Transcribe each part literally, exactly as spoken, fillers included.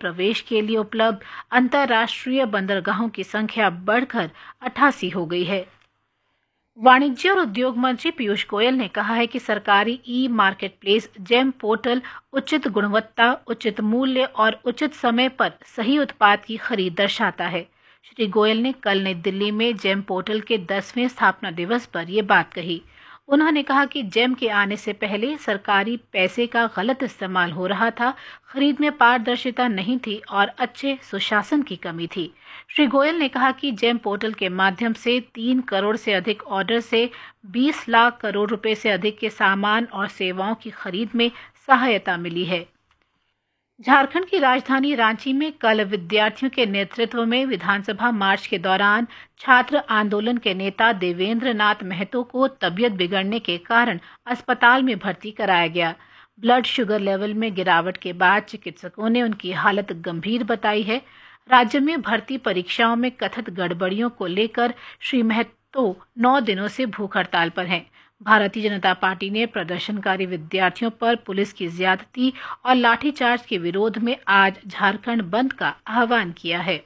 प्रवेश के लिए उपलब्ध अंतर्राष्ट्रीय बंदरगाहों की संख्या बढ़कर अठासी हो गई है। वाणिज्य और उद्योग मंत्री पीयूष गोयल ने कहा है कि सरकारी ई मार्केटप्लेस जेम पोर्टल उचित गुणवत्ता, उचित मूल्य और उचित समय पर सही उत्पाद की खरीद दर्शाता है। श्री गोयल ने कल नई दिल्ली में जेम पोर्टल के दसवें स्थापना दिवस पर ये बात कही। उन्होंने कहा कि जेम के आने से पहले सरकारी पैसे का गलत इस्तेमाल हो रहा था, खरीद में पारदर्शिता नहीं थी और अच्छे सुशासन की कमी थी। श्री गोयल ने कहा कि जेम पोर्टल के माध्यम से तीन करोड़ से अधिक ऑर्डर से बीस लाख करोड़ रुपए से अधिक के सामान और सेवाओं की खरीद में सहायता मिली है। झारखंड की राजधानी रांची में कल विद्यार्थियों के नेतृत्व में विधानसभा मार्च के दौरान छात्र आंदोलन के नेता देवेंद्र नाथ महतो को तबीयत बिगड़ने के कारण अस्पताल में भर्ती कराया गया। ब्लड शुगर लेवल में गिरावट के बाद चिकित्सकों ने उनकी हालत गंभीर बताई है। राज्य में भर्ती परीक्षाओं में कथित गड़बड़ियों को लेकर श्री महतो नौ दिनों से भूख हड़ताल पर हैं। भारतीय जनता पार्टी ने प्रदर्शनकारी विद्यार्थियों पर पुलिस की ज्यादती और लाठीचार्ज के विरोध में आज झारखंड बंद का आह्वान किया है।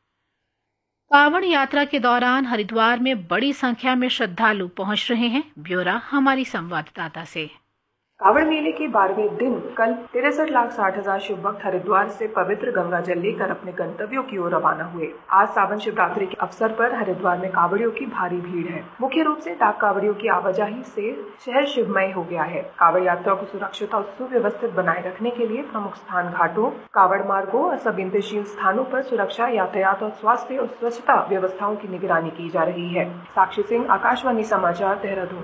कांवड़ यात्रा के दौरान हरिद्वार में बड़ी संख्या में श्रद्धालु पहुंच रहे हैं। ब्यौरा हमारी संवाददाता से। कांवड़ मेले के बारहवें दिन कल तिरसठ लाख साठ हजार शिव भक्त हरिद्वार से पवित्र गंगा जल लेकर अपने गंतव्यों की ओर रवाना हुए। आज सावन शिवरात्रि के अवसर पर हरिद्वार में कांवड़ियों की भारी भीड़ है। मुख्य रूप से डाक कांवड़ियों की आवाजाही से शहर शिवमय हो गया है। कांवड़ यात्रा को सुरक्षित और सुव्यवस्थित बनाए रखने के लिए प्रमुख स्थान घाटों, कांवड़ मार्गों और संवेदनशील स्थानों पर सुरक्षा, यातायात और स्वास्थ्य और स्वच्छता व्यवस्थाओं की निगरानी की जा रही है। साक्षी सिंह, आकाशवाणी समाचार, देहरादून।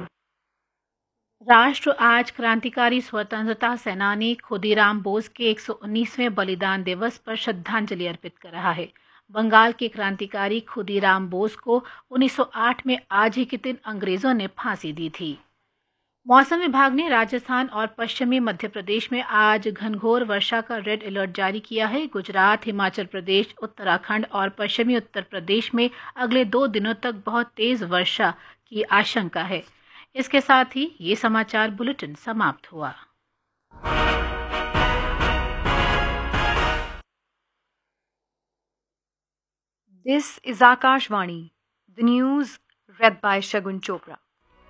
राष्ट्र आज क्रांतिकारी स्वतंत्रता सेनानी खुदीराम बोस के एक सौ उन्नीसवें बलिदान दिवस पर श्रद्धांजलि अर्पित कर रहा है। बंगाल के क्रांतिकारी खुदीराम बोस को उन्नीस सौ आठ में आज ही के दिन अंग्रेजों ने फांसी दी थी। मौसम विभाग ने राजस्थान और पश्चिमी मध्य प्रदेश में आज घनघोर वर्षा का रेड अलर्ट जारी किया है। गुजरात, हिमाचल प्रदेश, उत्तराखंड और पश्चिमी उत्तर प्रदेश में अगले दो दिनों तक बहुत तेज वर्षा की आशंका है। इसके साथ ही ये समाचार बुलेटिन समाप्त हुआ। This is Akashvani, the news read by Shagun Chopra.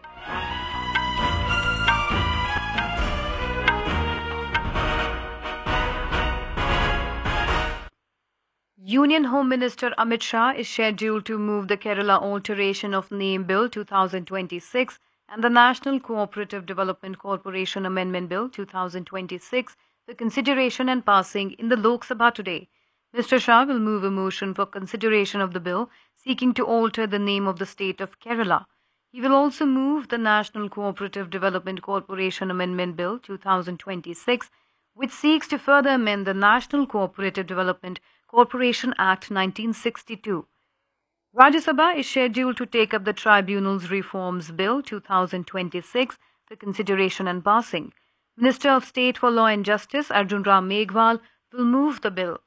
Union Home Minister Amit Shah is scheduled to move the Kerala Alteration of Name Bill twenty twenty-six and the National Cooperative Development Corporation Amendment Bill twenty twenty-six for consideration and passing in the Lok Sabha today. Mister Shah will move a motion for consideration of the bill seeking to alter the name of the state of Kerala. He will also move the National Cooperative Development Corporation Amendment Bill twenty twenty-six, which seeks to further amend the National Cooperative Development Corporation Act nineteen sixty-two. Rajya Sabha is scheduled to take up the Tribunals Reforms Bill twenty twenty-six for consideration and passing. Minister of State for Law and Justice Arjun Ram Meghwal will move the bill.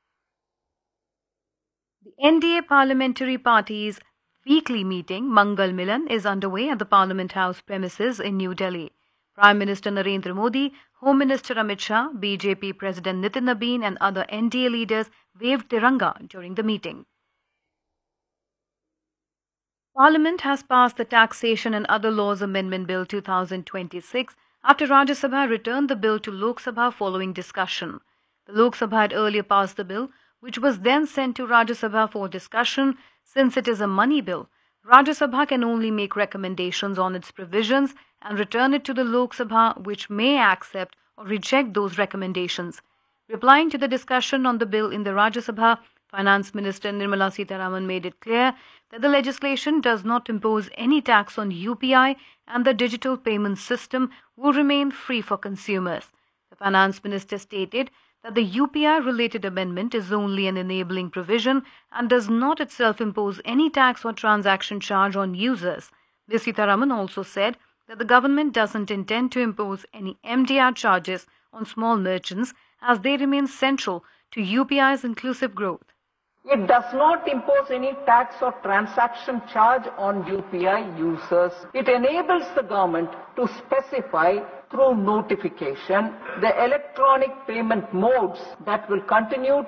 The N D A parliamentary party's weekly meeting, Mangal Milan, is underway at the Parliament House premises in New Delhi. Prime Minister Narendra Modi, Home Minister Amit Shah, B J P President Nitin Nabin and other N D A leaders waved Tiranga during the meeting. Parliament has passed the Taxation and Other Laws Amendment Bill twenty twenty-six after Rajya Sabha returned the bill to Lok Sabha following discussion. The Lok Sabha had earlier passed the bill, which was then sent to Rajya Sabha for discussion. Since it is a money bill, Rajya Sabha can only make recommendations on its provisions and return it to the Lok Sabha, which may accept or reject those recommendations. Replying to the discussion on the bill in the Rajya Sabha, Finance Minister Nirmala Sitharaman made it clear that the legislation does not impose any tax on U P I and the digital payment system will remain free for consumers. The Finance Minister stated that the U P I-related amendment is only an enabling provision and does not itself impose any tax or transaction charge on users. Miz Sitharaman also said that the government doesn't intend to impose any M D R charges on small merchants as they remain central to U P I's inclusive growth. It does not impose any tax or transaction charge on U P I users. It enables the government to specify through notification the electronic payment modes that will continue